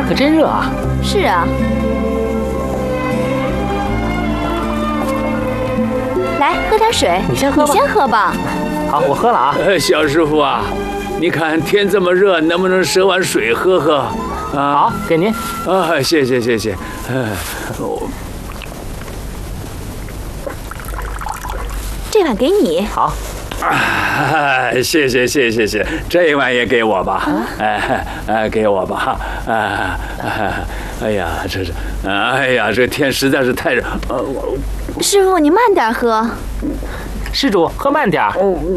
可真热啊！ 是啊。来，喝点水。 你先喝吧。 你先喝吧。 好，我喝了啊。 小师傅啊，你看天这么热，能不能赊碗水喝喝？啊， 好，给您。 啊，谢谢谢谢。 这碗给你。 好。 谢谢谢谢谢，这碗也给我吧。给我吧。哎呀，这是，哎呀，这天实在是太热。 师傅，你慢点喝。 施主，喝慢点。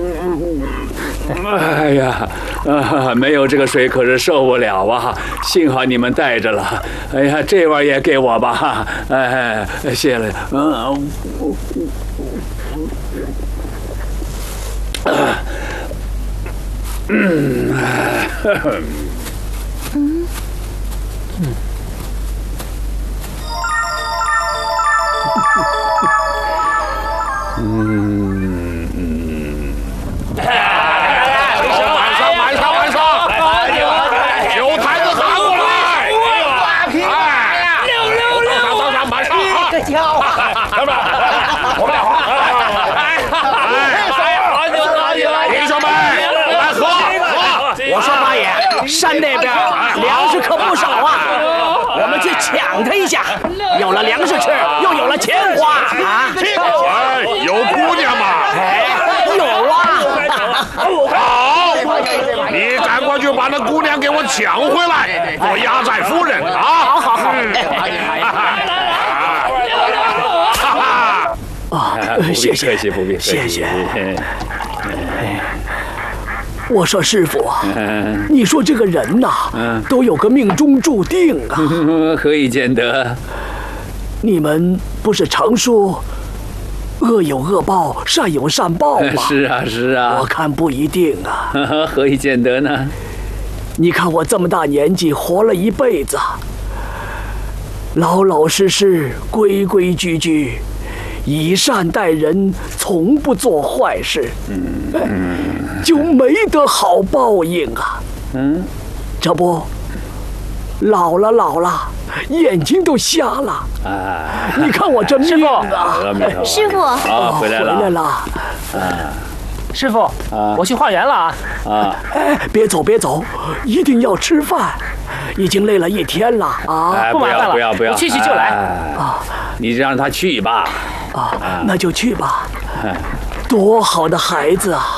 哎呀，没有这个水可是受不了啊！幸好你们带着了。哎呀，这碗也给我吧。哎，谢了。 有台子喊过来！666，马上啊！这叫哥们儿，我们俩英雄们来喝！ 我说八爷，山那边粮食可不少啊，我们去抢他一下，有了粮食吃，又有了钱花啊！ 哎，有姑娘吗？ 哎，有啊！ 好，你赶快去把那姑娘给我抢回来，做压寨夫人啊！ 好好好。啊，谢谢， 不必客气， 谢谢。我说师傅啊，你说这个人呐，都有个命中注定啊。 何以见得？ 你们不是常说恶有恶报，善有善报吗？ 是啊是啊。 我看不一定啊。 何以见得呢？ 你看我这么大年纪，活了一辈子，老老实实、规规矩矩，以善待人，从不做坏事，就没得好报应啊。这不，老了，眼睛都瞎了。你看我这命啊！ 师傅， 好，回来了。 师傅，我去化缘了啊！ 哎，别走，一定要吃饭，已经累了一天了啊！ 不麻烦了， 不要， 我去就来。 你让他去吧。 那就去吧。多好的孩子啊！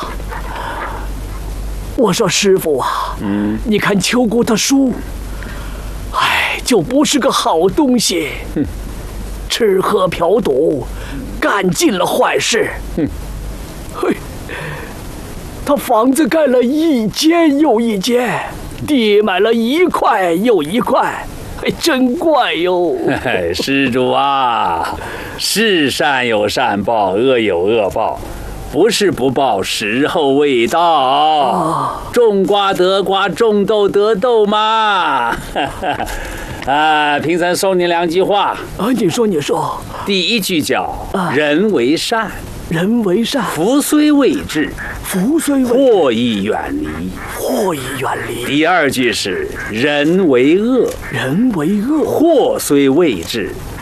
我说师傅啊，你看秋姑她叔，哎，就不是个好东西，吃喝嫖赌，干尽了坏事。嘿，他房子盖了一间又一间，地买了一块又一块，还真怪哟。 施主啊，是善有善报，恶有恶报。不是不报，时候未到。种瓜得瓜，种豆得豆嘛。贫僧送你2句话。 你说。 第一句叫人为善， 人为善， 福虽未至，祸亦远离。第二句是人为恶，祸虽未至，